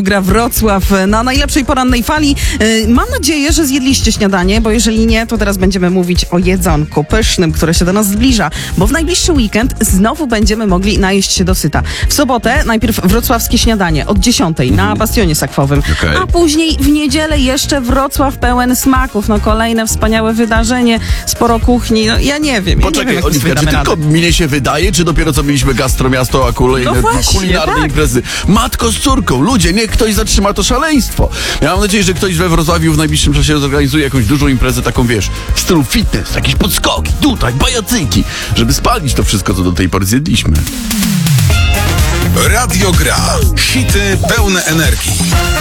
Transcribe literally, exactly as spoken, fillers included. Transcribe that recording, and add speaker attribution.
Speaker 1: Gra Wrocław na najlepszej porannej fali. Mam nadzieję, że zjedliście śniadanie, bo jeżeli nie, to teraz będziemy mówić o jedzonku pysznym, które się do nas zbliża, bo w najbliższy weekend znowu będziemy mogli najeść się dosyta. W sobotę najpierw wrocławskie śniadanie od dziesiątej na Bastionie Sakwowym,
Speaker 2: Okay.
Speaker 1: a później w niedzielę jeszcze Wrocław pełen smaków. No kolejne wspaniałe wydarzenie, sporo kuchni, no ja nie wiem. Ja
Speaker 2: Poczekaj,
Speaker 1: nie wiem, jak
Speaker 2: Oliwka, czy
Speaker 1: damy
Speaker 2: tylko
Speaker 1: radę.
Speaker 2: mnie się wydaje, czy dopiero co mieliśmy gastromiasto, a kule,
Speaker 1: No właśnie,
Speaker 2: kulinarne
Speaker 1: tak.
Speaker 2: imprezy? Matko z córką, ludzie, niech ktoś zatrzyma to szaleństwo. Ja mam nadzieję, że ktoś we Wrocławiu w najbliższym czasie zorganizuje jakąś dużą imprezę, taką wiesz, w stylu fitness, jakieś podskoki, tutaj, bajacyki, żeby spalić to wszystko, co do tej pory zjedliśmy.
Speaker 3: Radio Gra. Hity pełne energii.